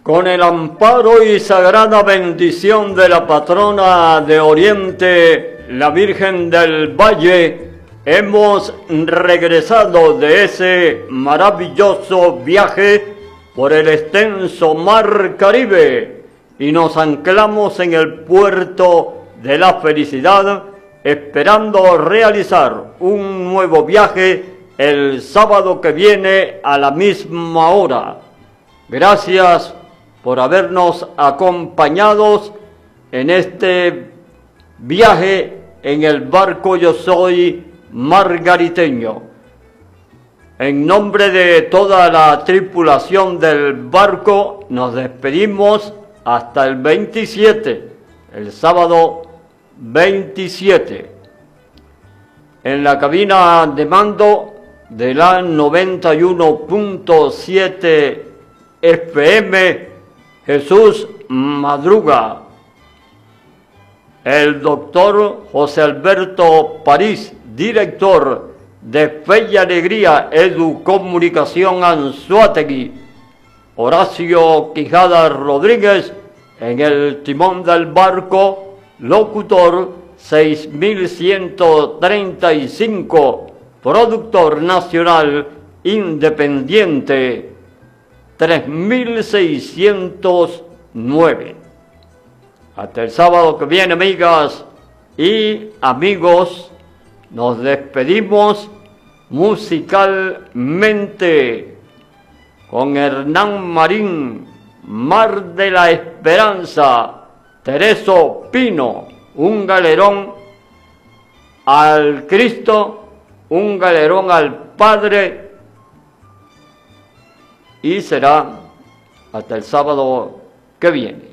Con el amparo y sagrada bendición de la patrona de Oriente, la Virgen del Valle, hemos regresado de ese maravilloso viaje por el extenso mar Caribe y nos anclamos en el puerto de la felicidad, esperando realizar un nuevo viaje el sábado que viene a la misma hora. Gracias por habernos acompañado en este viaje en el barco Yo Soy Margariteño. En nombre de toda la tripulación del barco, nos despedimos hasta el 27, el sábado 27. En la cabina de mando de la 91.7 FM, Jesús Madruga. El doctor José Alberto París, director de Fe y Alegría Educomunicación Anzoátegui. Horacio Quijada Rodríguez en el timón del barco, locutor 6135, productor nacional independiente 3609. Hasta el sábado que viene, amigas y amigos, nos despedimos musicalmente con Hernán Marín, Mar de la Esperanza, Tereso Pino, un galerón al Cristo, un galerón al Padre, y será hasta el sábado que viene.